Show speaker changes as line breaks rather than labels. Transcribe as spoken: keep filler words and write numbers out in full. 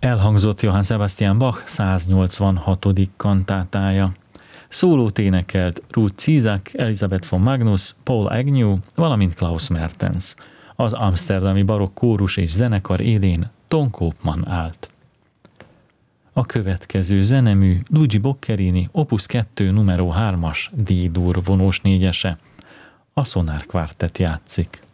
Elhangzott Johann Sebastian Bach száznyolcvanhatodik kantátája. Szólót énekelt Ruth Zizak, Elizabeth von Magnus, Paul Agnew, valamint Klaus Mertens. Az amszterdami barokk kórus és zenekar élén Ton Koopman állt. A következő zenemű Luigi Boccherini Opus kettő numero hármas D-dur vonós négyese. A Sonár Quartet játszik.